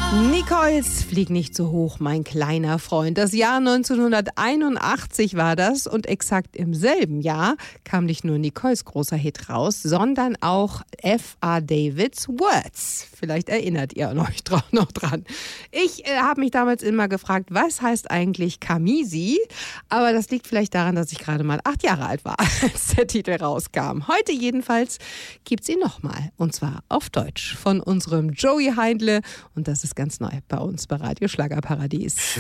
Nicoles Flieg nicht so hoch, mein kleiner Freund. Das Jahr 1981 war das und exakt im selben Jahr kam nicht nur Nicoles großer Hit raus, sondern auch F.A. Davids Words. Vielleicht erinnert ihr euch noch dran. Ich habe mich damals immer gefragt, was heißt eigentlich Camisi? Aber das liegt vielleicht daran, dass ich gerade mal 8 Jahre alt war, als der Titel rauskam. Heute jedenfalls gibt's ihn nochmal. Und zwar auf Deutsch von unserem Joey Heindle. Und das ist ganz neu bei uns bei Radio Schlagerparadies.